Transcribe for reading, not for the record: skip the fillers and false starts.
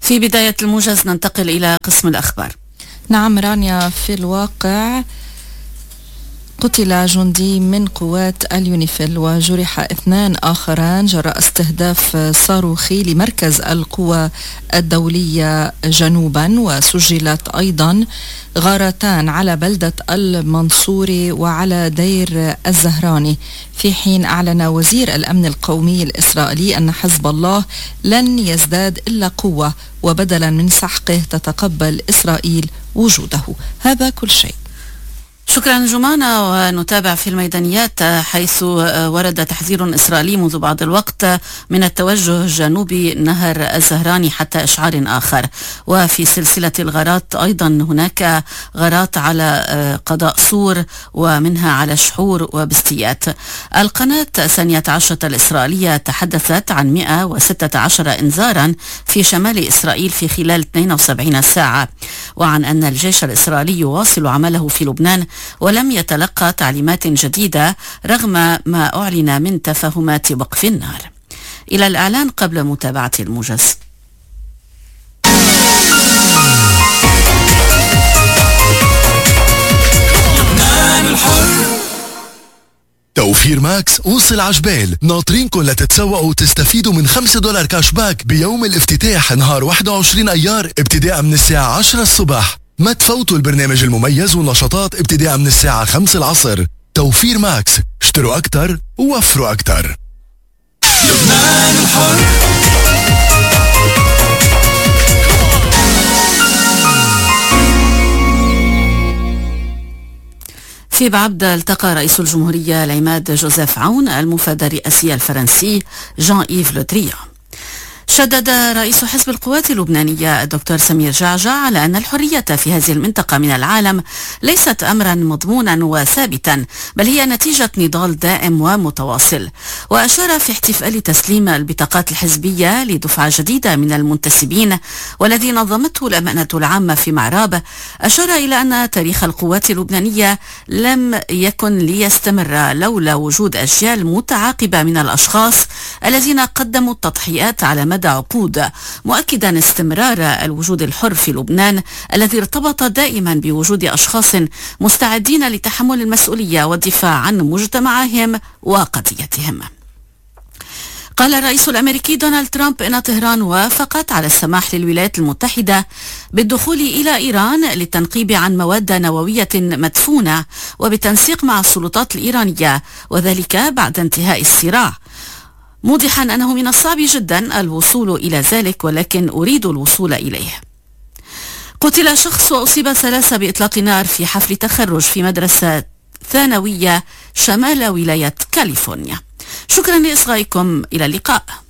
في بداية الموجز ننتقل إلى قسم الأخبار. نعم رانيا، في الواقع قتل جندي من قوات اليونيفيل وجرح 2 آخران جراء استهداف صاروخي لمركز القوى الدولية جنوبا، وسجلت أيضا غارتان على بلدة المنصوري وعلى دير الزهراني، في حين أعلن وزير الأمن القومي الإسرائيلي أن حزب الله لن يزداد إلا قوة، وبدلا من سحقه تتقبل إسرائيل وجوده. هذا كل شيء. شكرا جمانة. ونتابع في الميدانيات، حيث ورد تحذير إسرائيلي منذ بعض الوقت من التوجه جنوبي نهر الزهراني حتى إشعار آخر. وفي سلسلة الغارات أيضا هناك غارات على قضاء سور ومنها على شحور وبستيات. القناة 12 الإسرائيلية تحدثت عن 116 إنذارا في شمال إسرائيل في خلال 72 ساعة، وعن أن الجيش الإسرائيلي يواصل عمله في لبنان ولم يتلقى تعليمات جديدة رغم ما أعلن من تفاهمات وقف النار. إلى الإعلان قبل متابعة الموجز. توفير ماكس وصل عجبال، ناطرينكم لتتسوقوا وتستفيدوا من $5 كاش باك بيوم الافتتاح نهار 21 أيار ابتداء من الساعة 10 الصبح. ما تفوتوا البرنامج المميز والنشاطات ابتداء من الساعة 5 العصر. توفير ماكس، اشتروا أكتر ووفروا أكتر. لبنان الحر. في بعبدة التقى رئيس الجمهورية العماد جوزيف عون المفاد الرئاسي الفرنسي جان إيف لو دريان. شدد رئيس حزب القوات اللبنانية الدكتور سمير جعجع على أن الحرية في هذه المنطقة من العالم ليست أمرا مضمونا وثابتا، بل هي نتيجة نضال دائم ومتواصل. وأشار في احتفال تسليم البطاقات الحزبية لدفعة جديدة من المنتسبين والذي نظمته الأمانة العامة في معراب، أشار إلى أن تاريخ القوات اللبنانية لم يكن ليستمر لولا وجود أجيال متعاقبة من الأشخاص الذين قدموا التضحيات على مدى عقود، مؤكدا استمرار الوجود الحر في لبنان الذي ارتبط دائما بوجود أشخاص مستعدين لتحمل المسؤولية والدفاع عن مجتمعهم وقضيتهم. قال الرئيس الأمريكي دونالد ترامب إن طهران وافقت على السماح للولايات المتحدة بالدخول إلى إيران للتنقيب عن مواد نووية مدفونة وبالتنسيق مع السلطات الإيرانية، وذلك بعد انتهاء الصراع، موضحا أنه من الصعب جدا الوصول إلى ذلك ولكن أريد الوصول إليه. قتل شخص وأصيب 3 بإطلاق نار في حفل تخرج في مدرسة ثانوية شمال ولاية كاليفورنيا. شكرا لإصغائكم، إلى اللقاء.